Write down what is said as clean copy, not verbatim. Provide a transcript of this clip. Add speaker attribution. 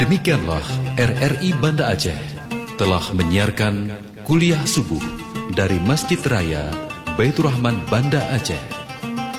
Speaker 1: Demikianlah RRI Banda Aceh telah menyiarkan kuliah subuh dari Masjid Raya Baitur Rahman Banda Aceh.